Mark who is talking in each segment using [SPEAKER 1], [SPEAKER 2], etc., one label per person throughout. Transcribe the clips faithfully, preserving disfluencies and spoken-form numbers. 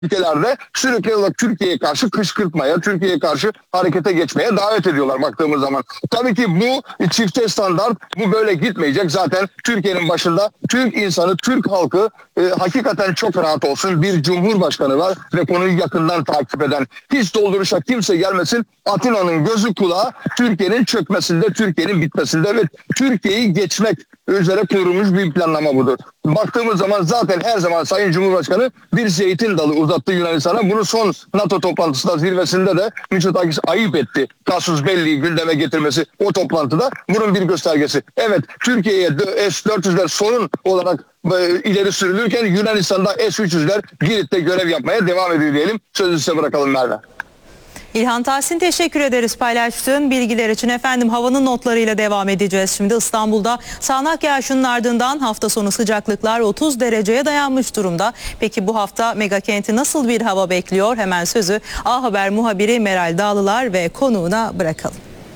[SPEAKER 1] ülkelerde sürekli olarak Türkiye'ye karşı kışkırtmaya, Türkiye'ye karşı harekete geçmeye davet ediyorlar baktığımız zaman. Tabii ki bu çifte standart, bu böyle gitmeyecek. Zaten Türkiye'nin başında Türk insanı, Türk halkı e, hakikaten çok rahat olsun. Bir cumhurbaşkanı var ve konuyu yakından takip eden. Hiç dolduruşa kimse gelmesin. Atina'nın gözü kulağı Türkiye'nin çökmesinde, Türkiye'nin bitmesinde ve Türkiye'yi geçmek üzere kurulmuş bir planlama budur. Baktığımız zaman zaten her zaman Sayın Cumhurbaşkanı bir zeytin dalı uzattı Yunanistan'a. Bunu son NATO toplantısında, zirvesinde de Mitsotakis ayıp etti. Casus Belli'yi gündeme getirmesi o toplantıda bunun bir göstergesi. Evet, Türkiye'ye S dört yüzler sorun olarak ileri sürülürken Yunanistan'da S üç yüzler Girit'te görev yapmaya devam ediyor diyelim. Sözü size bırakalım Merve.
[SPEAKER 2] İlhan Tahsin, teşekkür ederiz paylaştığın bilgiler için. Efendim, havanın notlarıyla devam edeceğiz. Şimdi İstanbul'da sağanak yağışın ardından hafta sonu sıcaklıklar otuz dereceye dayanmış durumda. Peki bu hafta megakenti nasıl bir hava bekliyor? Hemen sözü A Haber muhabiri Meral Dağlılar ve konuğuna bırakalım.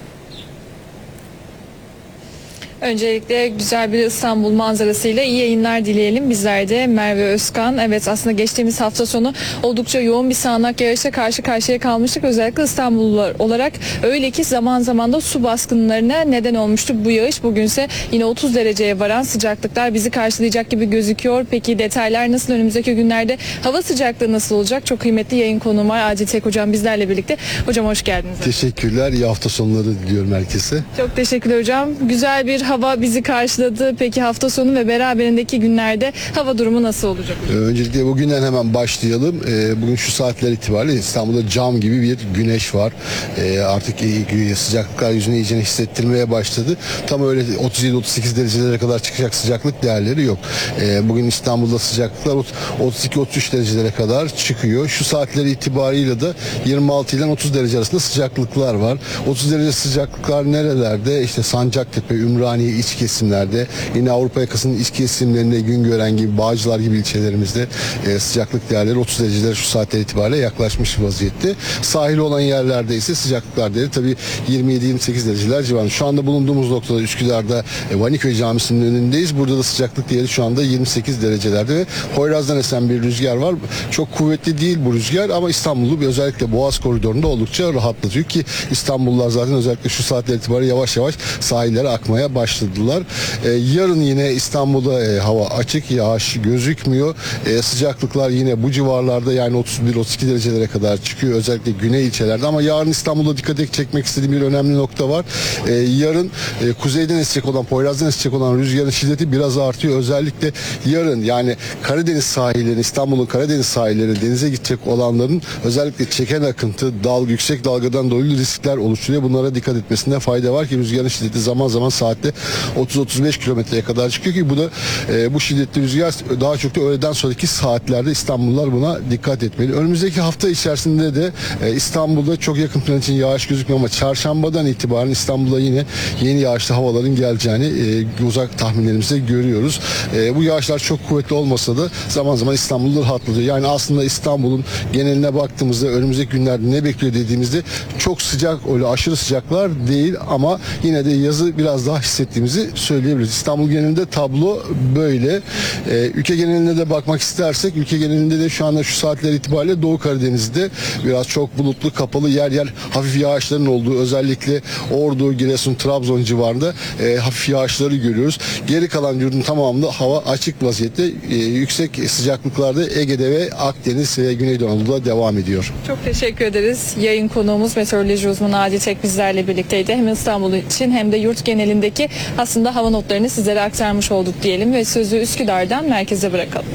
[SPEAKER 3] Öncelikle güzel bir İstanbul manzarasıyla iyi yayınlar dileyelim. Bizler de Merve Özkan. Evet, aslında geçtiğimiz hafta sonu oldukça yoğun bir sağanak yağışla karşı karşıya kalmıştık. Özellikle İstanbullular olarak, öyle ki zaman zaman da su baskınlarına neden olmuştu bu yağış. Bugünse yine otuz dereceye varan sıcaklıklar bizi karşılayacak gibi gözüküyor. Peki detaylar nasıl? Önümüzdeki günlerde hava sıcaklığı nasıl olacak? Çok kıymetli yayın konuğum var. Adil Tek hocam bizlerle birlikte. Hocam hoş geldiniz.
[SPEAKER 4] Teşekkürler. İyi hafta sonları diliyorum herkese.
[SPEAKER 3] Çok teşekkürler hocam. Güzel bir hava bizi karşıladı. Peki hafta sonu ve beraberindeki günlerde hava durumu nasıl olacak?
[SPEAKER 4] Ee, öncelikle bugünden hemen başlayalım. Ee, bugün şu saatler itibariyle İstanbul'da cam gibi bir güneş var. Ee, artık sıcaklıklar yüzüne iyice hissettirmeye başladı. Tam öyle otuz yedi otuz sekiz derecelere kadar çıkacak sıcaklık değerleri yok. Ee, bugün İstanbul'da sıcaklıklar otuz iki otuz üç derecelere kadar çıkıyor. Şu saatler itibariyle de yirmi altı ile otuz derece arasında sıcaklıklar var. otuz derece sıcaklıklar nerelerde? İşte Sancaktepe, Ümraniye iç kesimlerde, yine Avrupa yakasının iç kesimlerinde Güngören gibi, Bağcılar gibi ilçelerimizde e, sıcaklık değerleri otuz derecelere şu saatler itibariyle yaklaşmış vaziyette. Sahil olan yerlerde ise sıcaklıklar değeri tabii yirmi yedi yirmi sekiz dereceler civarında. Şu anda bulunduğumuz noktada Üsküdar'da e, Vaniköy Camisi'nin önündeyiz. Burada da sıcaklık değeri şu anda yirmi sekiz derecelerde ve Poyraz'dan esen bir rüzgar var. Çok kuvvetli değil bu rüzgar ama İstanbul'u bir özellikle Boğaz koridorunda oldukça rahatlatıyor ki İstanbullular zaten özellikle şu saatler itibariyle yavaş yavaş sahillere akmaya başladılar. Ee, yarın yine İstanbul'da e, hava açık, yağış gözükmüyor. E, sıcaklıklar yine bu civarlarda, yani otuz bir otuz iki derecelere kadar çıkıyor özellikle güney ilçelerde, ama yarın İstanbul'da dikkat çekmek istediğim bir önemli nokta var. E, yarın e, kuzeyden esecek olan, Poyraz'dan esecek olan rüzgarın şiddeti biraz artıyor. Özellikle yarın, yani Karadeniz sahilleri, İstanbul'un Karadeniz sahilleri, denize gidecek olanların özellikle çeken akıntı, dalga, yüksek dalgadan dolayı riskler oluşturuyor. Bunlara dikkat etmesinde fayda var ki rüzgarın şiddeti zaman zaman saatte otuz otuz beş kilometreye kadar çıkıyor ki bu da e, bu şiddetli rüzgar daha çok da öğleden sonraki saatlerde İstanbullular buna dikkat etmeli. Önümüzdeki hafta içerisinde de e, İstanbul'da çok yakın plan için yağış gözükmüyor ama çarşambadan itibaren İstanbul'da yine yeni yağışlı havaların geleceğini e, uzak tahminlerimizde görüyoruz. E, bu yağışlar çok kuvvetli olmasa da zaman zaman İstanbul'u rahatlatıyor. Yani aslında İstanbul'un geneline baktığımızda önümüzdeki günlerde ne bekliyor dediğimizde çok sıcak, öyle aşırı sıcaklar değil ama yine de yazı biraz daha hissettiğimizi söyleyebiliriz. İstanbul genelinde tablo böyle. Ee, ülke geneline de bakmak istersek, ülke genelinde de şu anda şu saatler itibariyle Doğu Karadeniz'de biraz çok bulutlu, kapalı, yer yer hafif yağışların olduğu, özellikle Ordu, Giresun, Trabzon civarında e, hafif yağışları görüyoruz. Geri kalan yurdun tamamında hava açık vaziyette. E, yüksek sıcaklıklarda Ege'de ve Akdeniz ve Güneydoğu Anadolu'da devam ediyor.
[SPEAKER 3] Çok teşekkür ederiz. Yayın konuğumuz meteoroloji uzmanı Adil Tek bizlerle birlikteydi. Hem İstanbul için hem de yurt genelindeki aslında hava notlarını sizlere aktarmış olduk diyelim ve sözü Üsküdar'dan merkeze bırakalım.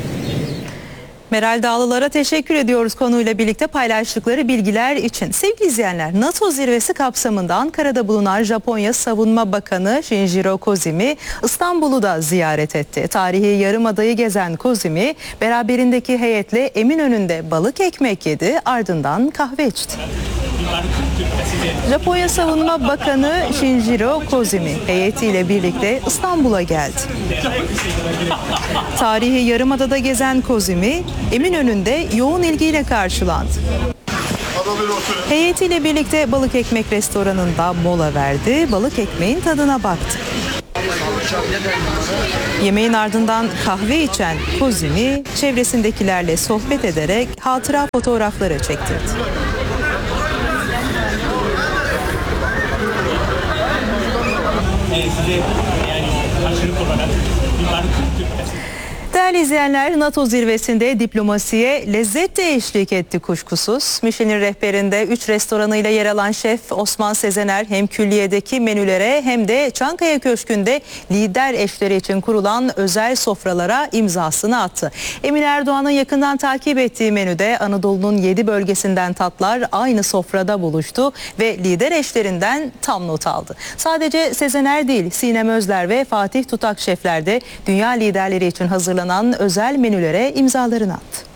[SPEAKER 2] Meral Dağlılar'a teşekkür ediyoruz konuyla birlikte paylaştıkları bilgiler için. Sevgili izleyenler, NATO zirvesi kapsamında Ankara'da bulunan Japonya Savunma Bakanı Shinjiro Kozimi İstanbul'u da ziyaret etti. Tarihi Yarımada'yı gezen Kozimi beraberindeki heyetle Eminönü'nde balık ekmek yedi, ardından kahve içti. Japonya Savunma Bakanı Shinjiro Kozimi heyetiyle birlikte İstanbul'a geldi. Tarihi Yarımada'da gezen Kozimi Eminönü'nde yoğun ilgiyle karşılandı. Heyetiyle birlikte balık ekmek restoranında mola verdi, balık ekmeğin tadına baktı. Yemeğin ardından kahve içen Kozimi çevresindekilerle sohbet ederek hatıra fotoğrafları çektirdi. Değerli izleyenler, NATO zirvesinde diplomasiye lezzet de eşlik etti kuşkusuz. Michelin rehberinde üç restoranıyla yer alan şef Osman Sezener hem külliyedeki menülere hem de Çankaya Köşkü'nde lider eşleri için kurulan özel sofralara imzasını attı. Emin Erdoğan'ın yakından takip ettiği menüde Anadolu'nun yedi bölgesinden tatlar aynı sofrada buluştu ve lider eşlerinden tam not aldı. Sadece Sezener değil, Sinem Özler ve Fatih Tutak şefler de dünya liderleri için hazırlanan özel menülere imzalarını attı.